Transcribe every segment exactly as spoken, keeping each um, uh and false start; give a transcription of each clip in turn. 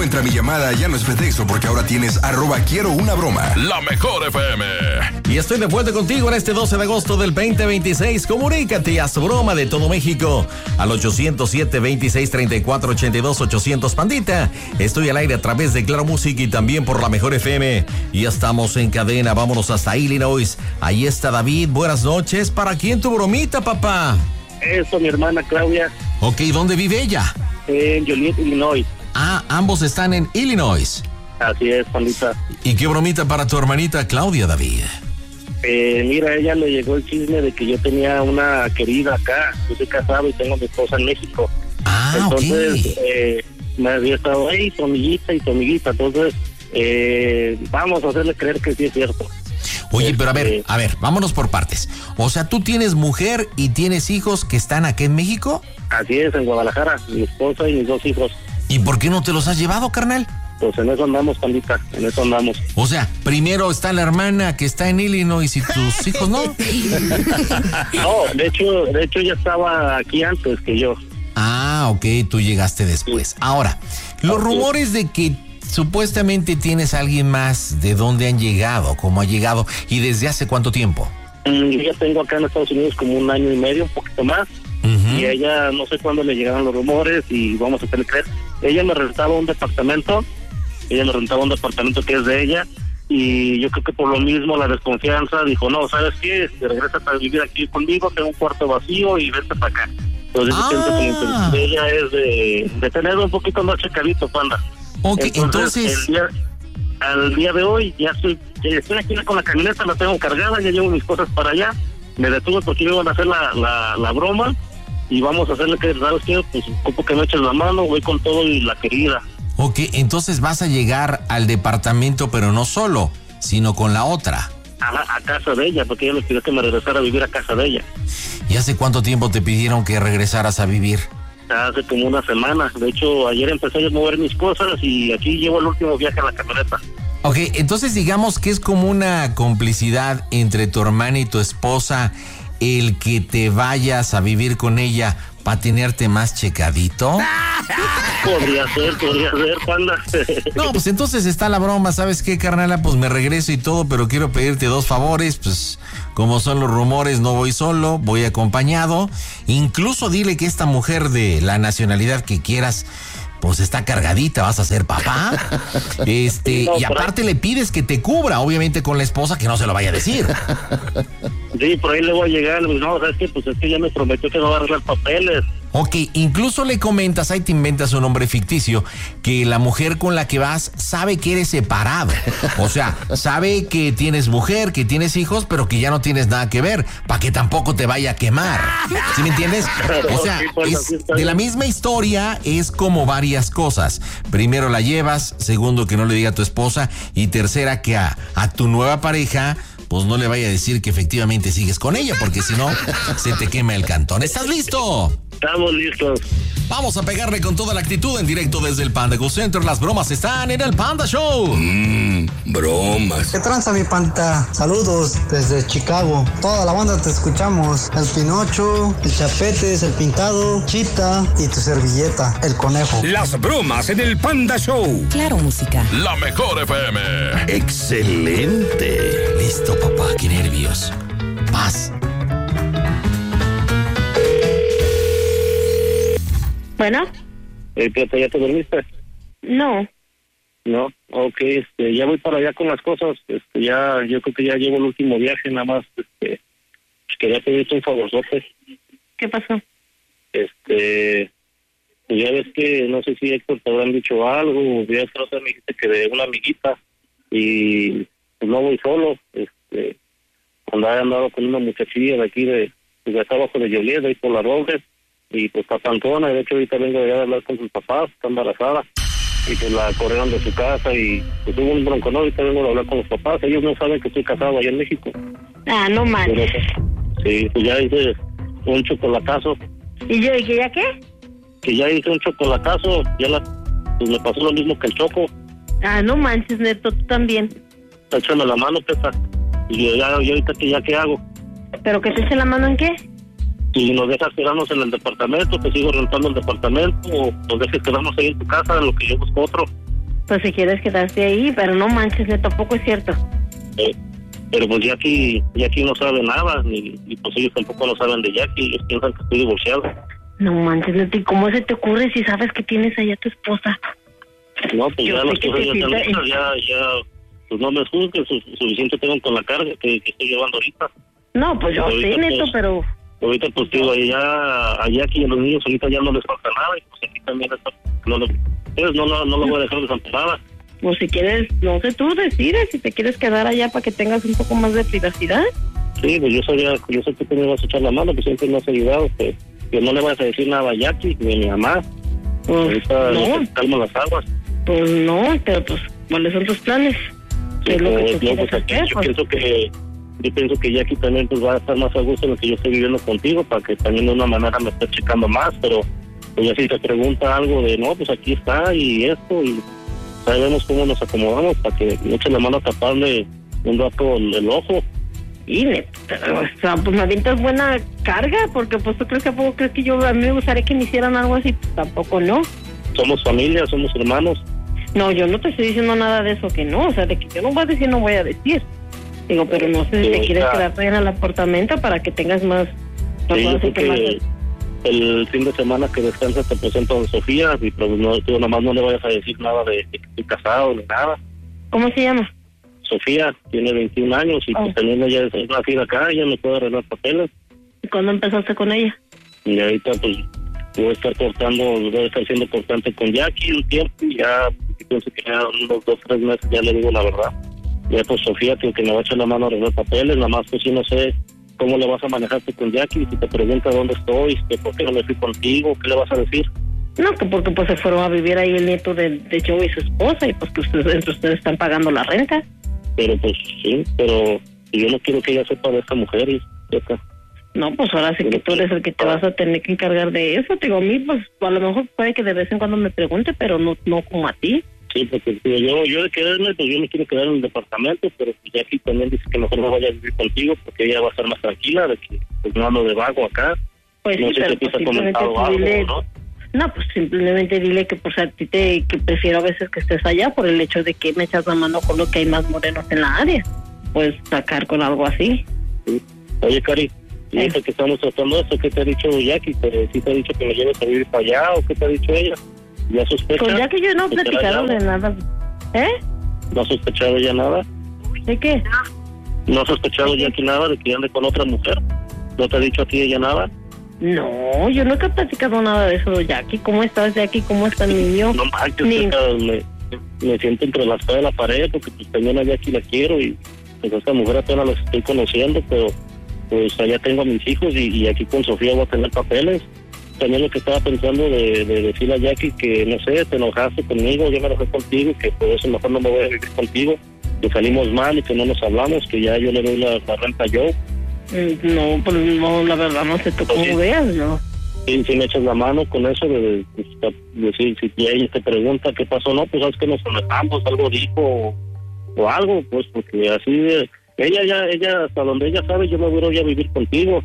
Encuentra mi llamada, ya no es pretexto, porque ahora tienes arroba quiero una broma. La mejor F M. Y estoy de vuelta contigo en este doce de agosto del veinte veintiséis. Comunícate a su broma de todo México al ochocientos siete, veintiséis, treinta y cuatro, ochenta y dos, ochocientos Pandita. Estoy al aire a través de Claro Music y también por la mejor F M. Y ya estamos en cadena, vámonos hasta Illinois. Ahí está David, buenas noches. ¿Para quién tu bromita, papá? Eso, mi hermana Claudia. Ok, ¿dónde vive ella? En Joliet, Illinois. Ah, ambos están en Illinois. Así es, Pandita. ¿Y qué bromita para tu hermanita Claudia, David? Eh, mira, a ella le llegó el chisme de que yo tenía una querida acá. Yo soy casado y tengo a mi esposa en México. Ah, Entonces, ok. eh, me había estado ahí, tu amiguita y tu amiguita. Entonces, eh, vamos a hacerle creer que sí es cierto. Oye, pero a ver, Este, a ver, vámonos por partes. O sea, ¿tú tienes mujer y tienes hijos que están aquí en México? Así es, en Guadalajara, mi esposa y mis dos hijos. ¿Y por qué no te los has llevado, carnal? Pues en eso andamos, Pandita, en eso andamos. O sea, primero está la hermana que está en Illinois y tus hijos no. No, de hecho, de hecho ella estaba aquí antes que yo. Ah, ok, tú llegaste después. Ahora, los rumores de que supuestamente tienes a alguien más, ¿de dónde han llegado? ¿Cómo ha llegado? ¿Y desde hace cuánto tiempo? Mm, Yo ya tengo acá en Estados Unidos como un año y medio, un poquito más. Uh-huh. Y a ella no sé cuándo le llegaron los rumores y vamos a hacerle creer. Ella me rentaba un departamento, ella me rentaba un departamento que es de ella, y yo creo que por lo mismo la desconfianza dijo, no, ¿sabes qué? Te regresas a vivir aquí conmigo, tengo un cuarto vacío y vete para acá. Entonces Ah. yo pienso que la intención de ella es de, de tener un poquito más checadito, Panda. Ok, entonces... el día, al día de hoy ya estoy, ya estoy aquí con la camioneta, la tengo cargada, ya llevo mis cosas para allá. Me detuve porque me iban a hacer la, la, la broma y vamos a hacerle que, ¿sabes qué? Pues ocupo que me eches la mano, voy con todo y la querida. Ok, entonces vas a llegar al departamento, pero no solo, sino con la otra. A, a casa de ella, porque ella me pidió que me regresara a vivir a casa de ella. ¿Y hace cuánto tiempo te pidieron que regresaras a vivir? Hace como una semana. De hecho, ayer empecé a mover mis cosas y aquí llevo el último viaje a la camioneta. Ok, entonces digamos que es como una complicidad entre tu hermana y tu esposa el que te vayas a vivir con ella para tenerte más checadito. Podría ser, podría ser, Panda. No, pues entonces está la broma, ¿sabes qué, carnala? Pues me regreso y todo, pero quiero pedirte dos favores, pues como son los rumores, no voy solo, voy acompañado. Incluso dile que esta mujer de la nacionalidad que quieras, pues está cargadita, vas a ser papá. Este, No, y aparte le pides que te cubra, obviamente con la esposa, que no se lo vaya a decir. Sí, por ahí le voy a llegar. No, ¿sabes qué? Pues es que ya me prometió que no va a arreglar papeles. Ok, incluso le comentas, ahí te inventas un nombre ficticio, que la mujer con la que vas sabe que eres separado. O sea, sabe que tienes mujer, que tienes hijos, pero que ya no tienes nada que ver, para que tampoco te vaya a quemar. ¿Sí me entiendes? O sea, Sí, pues, es así está de bien. la misma historia, es como varias cosas. Primero la llevas, segundo que no le diga a tu esposa, y tercera que a, a tu nueva pareja pues no le vaya a decir que efectivamente sigues con ella, porque si no, se te quema el cantón. ¿Estás listo? Estamos listos. Vamos a pegarle con toda la actitud en directo desde el Panda Go Center. Las bromas están en el Panda Show. Mmm, bromas. ¿Qué tranza, mi panta? Saludos desde Chicago. Toda la banda te escuchamos. El Pinocho, el Chapetes, el Pintado, Chita y tu servilleta, el Conejo. Las bromas en el Panda Show. Claro Música. La mejor F M. Excelente. Listo, papá, qué nervios. Paz. Bueno, Eh, Pepe, ¿ya te dormiste? no. No, ok, este, ya voy para allá con las cosas. Este, ya, yo creo que ya llevo el último viaje, nada más. Este, pues quería pedirte un favorzote. ¿Qué pasó? Este, pues ya ves que no sé si Héctor te habrán dicho algo, ya es otra me dijiste que de una amiguita y pues no voy solo. Este, andaba andado con una muchachilla de aquí de, de acá abajo de Joliet, de ahí por la Robles. Y pues está pantona, de hecho ahorita vengo de allá a hablar con sus papás, está embarazada, y pues la corrieron de su casa y pues hubo un bronco, ¿no? Ahorita vengo de hablar con los papás, ellos no saben que estoy casado allá en México. Ah, no Pero, manches. sí, pues ya hice un chocolatazo, ¿Y yo? ¿Y que ya qué? que ya hice un chocolatazo, ya la, pues me pasó lo mismo que el choco, Ah, no manches, Neto, tú también. échame la mano, Peta, y yo ya, yo ahorita que ya qué hago, ¿Pero que te eche la mano en qué? si nos dejas quedarnos en el departamento, te sigo rentando el departamento, o nos dejes quedarnos ahí en tu casa, en lo que yo busco otro. Pues si quieres quedarte ahí, pero no manches, Neto, tampoco es cierto. Eh, pero pues Jackie, Jackie no sabe nada, ni, y pues ellos tampoco no saben de Jackie, ellos piensan que estoy divorciado. No manches, Neto, ¿y cómo se te ocurre si sabes que tienes allá a tu esposa? No, pues Yo ya sé las que cosas te ya están sienta- hechas, ya, ya, pues no me juzgues, su, suficiente tengo con la carga que, que estoy llevando ahorita. No, pues yo Ahorita, sé, Neto, pues, pero... Ahorita pues digo, allá, a Jackie y a los niños ahorita ya no les falta nada, y pues aquí también está, no lo, pues, no, no, no lo voy a dejar desamparada. Pues si quieres, no sé, tú decides si te quieres quedar allá para que tengas un poco más de privacidad. Sí, pues yo sabía, yo sé que tú me vas a echar la mano, pues siempre me has ayudado, que, que no le vas a decir nada a Jackie ni a mi mamá. Pues Ahorita no, no. Calma las aguas. pues no, pero pues, ¿cuáles son tus planes? ¿Qué es lo que Pues, tú no, quieres pues, aquí hacer? yo Pues, pienso que yo pienso que Jackie también pues va a estar más a gusto en lo que yo estoy viviendo contigo, para que también de una manera me esté checando más, pero pues ya si te pregunta algo de no, pues aquí está y esto, y sabemos cómo nos acomodamos para que no eche la mano a taparle un rato el, el ojo. y Neto, o sea, pues me avientas buena carga, porque pues tú crees que a poco crees que yo, a mí me gustaría que me hicieran algo así, pues tampoco no. Somos familia, somos hermanos. No, yo no te estoy diciendo nada de eso que no, o sea, de que yo no voy a decir, no voy a decir. Digo, pero no sé si te Sí, quieres ah. quedar en el apartamento para que tengas más... Sí, yo así creo que más- que el fin de semana que descansas te presento a Sofía, y pero no, tú nomás no le vayas a decir nada de que estoy casado ni nada. ¿Cómo se llama? Sofía tiene veintiún años y Oh. pues también ella es nacida acá, ella me puede arreglar papeles. ¿Y cuándo empezaste con ella? Y ahorita pues voy a estar cortando, voy a estar siendo cortante con Jackie un tiempo, y ya pienso que ya unos dos, tres meses ya le digo la verdad. Ya pues Sofía que, que me va a echar la mano a arreglar papeles, nada más pues sí no sé cómo le vas a manejarte con Jackie, si te pregunta dónde estoy, que por qué no me fui contigo, ¿qué le vas a decir? No, que porque pues se fueron a vivir ahí el nieto de, de Joe y su esposa, y pues que ustedes, entre ustedes están pagando la renta. Pero pues sí, pero yo no quiero que ella sepa de esta mujer y sepa. No, pues ahora sí que tú eres el que te vas a tener que encargar de eso. Te digo, a mí, pues a lo mejor puede que de vez en cuando me pregunte, pero no no como a ti. Sí, porque digo, yo, yo de quedarme, pues yo me quiero quedar en el departamento, pero pues Jackie también dice que mejor no vaya a vivir contigo porque ella va a estar más tranquila, de que pues no ando de vago acá. Pues No sí, sé pero si te pues ha simplemente comentado tú dile... algo, ¿no? No, pues simplemente dile que pues a ti te que prefiero a veces que estés allá por el hecho de que me echas la mano con lo que hay más morenos en la área. Puedes sacar con algo así. Sí. Oye, Cari, y Eh. ahorita que estamos tratando esto, ¿qué te ha dicho Jackie? ¿Te, ¿Sí te ha dicho que me lleves a vivir para allá o qué te ha dicho ella? ¿Ya sospecha? Pues ya que yo no he ¿Que te la platicado llamo? de nada. ¿Eh? ¿No ha sospechado ella nada? ¿De qué? ¿No ha sospechado Jackie nada de que ande con otra mujer? ¿No te ha dicho a ti ella nada? No, yo nunca he platicado nada de eso, Jackie. ¿Cómo estás, Jackie? ¿Cómo está el niño? No manches, Ni- neta, me, me siento entre la espada y la pared porque pues también a Jackie la quiero y pues a esta mujer apenas la estoy conociendo, pero pues allá tengo a mis hijos y, y aquí con Sofía voy a tener papeles. También lo que estaba pensando de, de decirle a Jackie que, no sé, te enojaste conmigo, yo me enojé contigo, que por eso mejor no me voy a vivir contigo, que salimos mal y que no nos hablamos, que ya yo le doy la, la renta a Joe. Mm, No, pues no, la verdad no sé tú cómo Pues sí. veas, ¿no? Sí, si me echas la mano con eso de, de, de decir, si ella te pregunta qué pasó, no, pues sabes que nos enojamos, algo dijo o, o algo, pues porque así, de, ella ya, ella, hasta donde ella sabe, yo me voy a vivir contigo.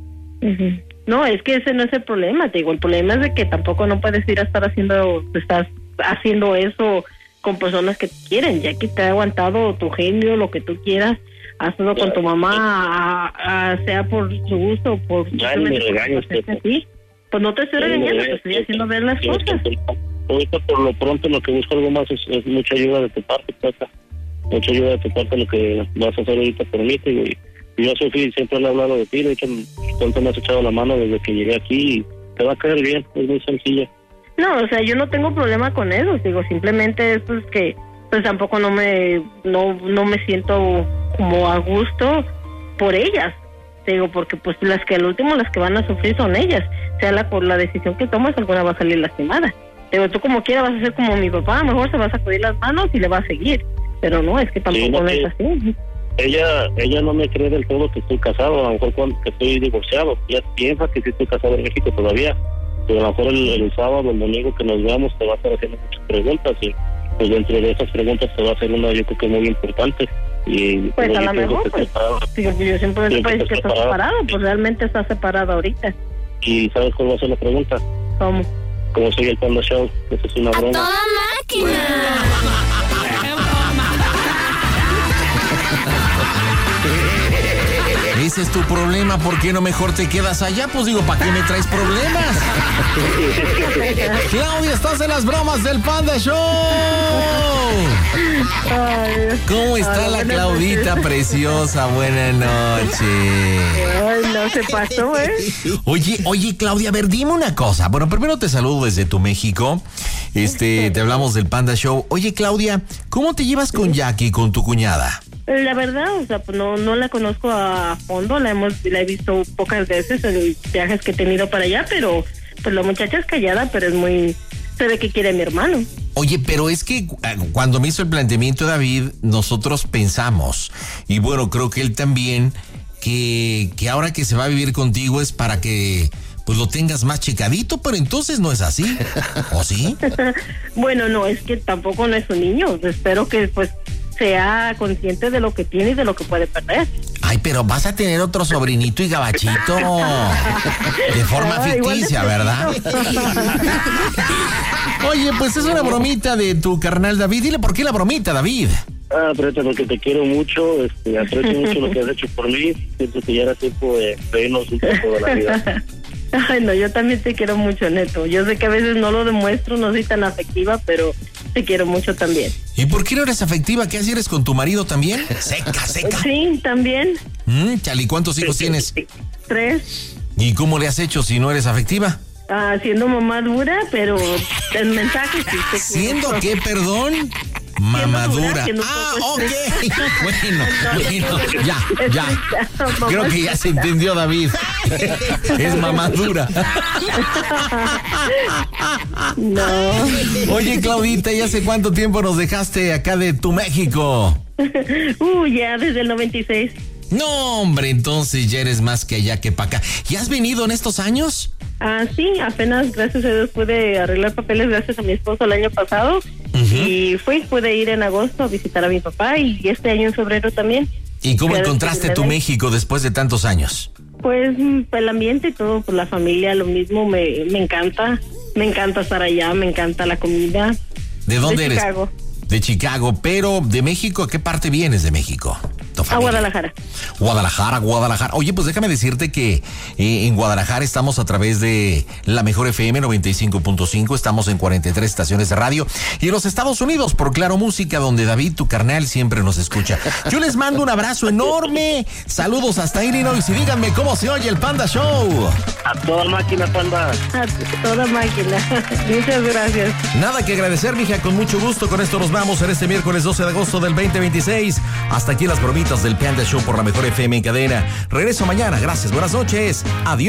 Ujú. No, es que ese no es el problema, te digo, el problema es de que tampoco no puedes ir a estar haciendo, estás haciendo eso con personas que te quieren, ya que te ha aguantado tu genio, lo que tú quieras, hazlo con tu mamá, a- a- sea por su gusto, por Ya ni me simplemente por regañes, hacerte Pepe. así. Pues no te estoy Ya ni me regañando, te regañes, estoy Pepe. haciendo ver las Yo, cosas. ahorita por lo pronto lo que busco algo más es, es mucha ayuda de tu parte, Pepe. Mucha ayuda de tu parte lo que vas a hacer ahorita por mí, te digo, y y yo, Sofía, siempre le he hablado de ti, de hecho, tanto me has echado la mano desde que llegué aquí y te va a caer bien, es muy sencilla. No, o sea, yo no tengo problema con eso, digo, simplemente es pues que pues tampoco no me no no me siento como a gusto por ellas. Te digo, porque pues las que al último las que van a sufrir son ellas, sea la por la decisión que tomas, alguna va a salir lastimada. Te digo, tú como quieras vas a ser como mi papá, a lo mejor se va a sacudir las manos y le va a seguir, pero no, es que tampoco Sí, no, no que- es así. Ella ella no me cree del todo que estoy casado, a lo mejor cuando, que estoy divorciado. Ella piensa que sí estoy casado en México todavía, pero a lo mejor el, el sábado, el domingo que nos veamos te va a estar haciendo muchas preguntas y pues dentro de esas preguntas te va a hacer una yo creo que muy importante. Y Pues como a yo lo pienso mejor, que pues, estoy separado. Digo, yo siempre Siempre parece estás que estás separado. separado, pues realmente estás separado ahorita. ¿Y sabes cuál va a ser la pregunta? ¿Cómo? Como soy el Panda Show, eso es una ¡A broma. toda máquina! ese es tu problema, ¿por qué no mejor te quedas allá? Pues digo, ¿para qué me traes problemas? Claudia, estás en las bromas del Panda Show. Ay, ¿Cómo está ay, la buenas Claudita noches. preciosa? Buenas noches. Ay, no se pasó, ¿eh? Oye, oye, Claudia, a ver, dime una cosa. Bueno, primero te saludo desde tu México. Este, te hablamos del Panda Show. Oye, Claudia, ¿cómo te llevas con Jackie, con tu cuñada? La verdad, o sea, pues no, no la conozco a fondo, la hemos, la he visto pocas veces en viajes que he tenido para allá, pero pues la muchacha es callada, pero es muy, se ve que quiere a mi hermano. Oye, pero es que cuando me hizo el planteamiento David, nosotros pensamos, y bueno, creo que él también, que, que ahora que se va a vivir contigo es para que pues lo tengas más checadito, pero entonces no es así, ¿o sí? Bueno, no, es que tampoco no es un niño, espero que pues sea consciente de lo que tiene y de lo que puede perder. Ay, pero vas a tener otro sobrinito y gabachito. De forma Ah, igual de ficticia, ¿verdad? Oye, pues es una bromita de tu carnal David. Dile por qué la bromita, David. Ah, Preta, porque te quiero mucho, este, aprecio mucho lo que has hecho por mí. Siento que ya era tiempo de reírnos un poco de la vida. Ay, no, yo también te quiero mucho, Neto. Yo sé que a veces no lo demuestro, no soy tan afectiva, pero te quiero mucho también. ¿Y por qué no eres afectiva? ¿Qué así eres con tu marido también? Seca, seca. Sí, también. Mm, Chali, ¿cuántos hijos tienes? Tres. ¿Y cómo le has hecho si no eres afectiva? Ah, siendo mamá dura, pero el mensaje sí te quiero. ¿Siendo qué, perdón? Mamadura. siendo Ah, poco ok. estricta. Bueno, bueno, ya, ya. Estricta, Creo que ya se entendió, David. Es mamadura. No. Oye, Claudita, ¿y hace cuánto tiempo nos dejaste acá de tu México? Uh, ya desde el noventa y seis. No, hombre, entonces ya eres más que allá que para acá. ¿Y has venido en estos años? Ah, sí, apenas gracias a Dios pude arreglar papeles gracias a mi esposo el año pasado. Ujú. Y fui, pude ir en agosto a visitar a mi papá y este año en febrero también. ¿Y cómo Ya encontraste después tu de- México después de tantos años? Pues mm, el ambiente y todo, pues la familia, lo mismo, me, me encanta. Me encanta estar allá, me encanta la comida. ¿De dónde De eres? Chicago. De Chicago, pero de México, ¿a qué parte vienes de México? Tu A familia. Guadalajara. Guadalajara, Guadalajara. Oye, pues déjame decirte que eh, en Guadalajara estamos a través de la Mejor F M noventa y cinco punto cinco, estamos en cuarenta y tres estaciones de radio y en los Estados Unidos por Claro Música, donde David, tu carnal, siempre nos escucha. Yo les mando un abrazo enorme, saludos hasta Illinois y díganme cómo se oye el Panda Show. A toda máquina, Panda. A toda máquina. Muchas gracias. Nada que agradecer, mija, con mucho gusto. Con esto nos vamos en este miércoles doce de agosto del veinte veintiséis. Hasta aquí las bromitas del Panda Show por la Mejor F M en cadena. Regreso mañana. Gracias, buenas noches. Adiós.